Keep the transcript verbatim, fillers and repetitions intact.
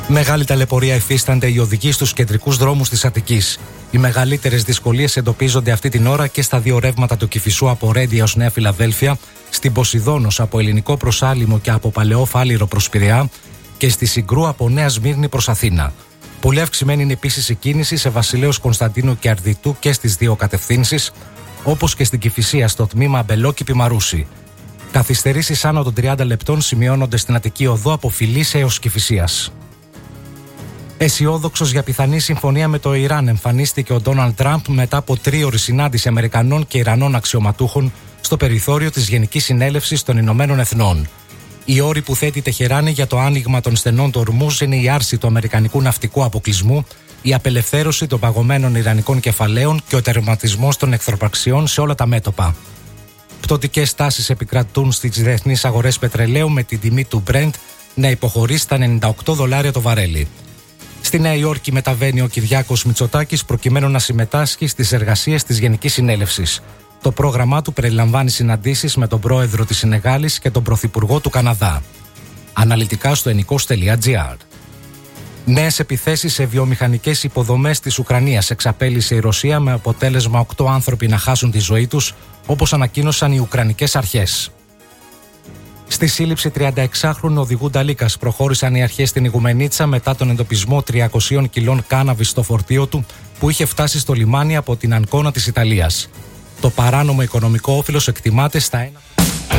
Μεγάλη ταλαιπωρία υφίστανται οι οδηγοί στους κεντρικούς δρόμους της Αττικής. Οι μεγαλύτερες δυσκολίες εντοπίζονται αυτή την ώρα και στα δύο ρεύματα του Κηφισού από Ρέντι έως Νέα Φιλαδέλφια, στην Ποσειδώνος από Ελληνικό προς Άλυμο και από Παλαιό Φάληρο προς Πειραιά και στη Συγκρού από Νέα Σμύρνη προς Αθήνα. Πολύ αυξημένη είναι επίσης η κίνηση σε Βασιλέως Κωνσταντίνου και Αρδιτού και στις δύο κατευθύνσεις, όπως και στην Κηφισία στο τμήμα Αμπελόκηπη Μαρούση. Καθυστερήσεις άνω των τριάντα λεπτών σημειώνονται στην Αττική Οδό από Φιλής έως Κηφισίας. Αισιόδοξος για πιθανή συμφωνία με το Ιράν εμφανίστηκε ο Ντόναλντ Τραμπ μετά από τρίωρη συνάντηση Αμερικανών και Ιρανών αξιωματούχων στο περιθώριο της Γενικής Συνέλευσης των Ηνωμένων Εθνών. Οι όροι που θέτει η Τεχεράνη για το άνοιγμα των στενών του Ορμούζ είναι η άρση του αμερικανικού ναυτικού αποκλεισμού, η απελευθέρωση των παγωμένων ιρανικών κεφαλαίων και ο τερματισμός των εχθροπραξιών σε όλα τα μέτωπα. Πτωτικές τάσεις επικρατούν στις διεθνείς αγορές πετρελαίου με την τιμή του Brent να υποχωρεί στα ενενήντα οκτώ δολάρια το βαρέλι. Στη Νέα Υόρκη μεταβαίνει ο Κυριάκος Μητσοτάκης προκειμένου να συμμετάσχει στις εργασίες της Γενικής Συνέλευσης. Το πρόγραμμά του περιλαμβάνει συναντήσεις με τον πρόεδρο της Σενεγάλης και τον πρωθυπουργό του Καναδά. Αναλυτικά στο ενικός τελεία τζι άρ. Νέες επιθέσεις σε βιομηχανικές υποδομές της Ουκρανίας εξαπέλυσε η Ρωσία με αποτέλεσμα οκτώ άνθρωποι να χάσουν τη ζωή τους, όπως ανακοίνωσαν οι Ουκρανικές αρχές. Στη σύλληψη τριανταεξάχρονου οδηγού Νταλίκας προχώρησαν οι αρχές στην Ιγουμενίτσα μετά τον εντοπισμό τριακόσια κιλών κάναβης στο φορτίο του που είχε φτάσει στο λιμάνι από την Ανκόνα της Ιταλίας. Το παράνομο οικονομικό όφελος εκτιμάται στα ένα.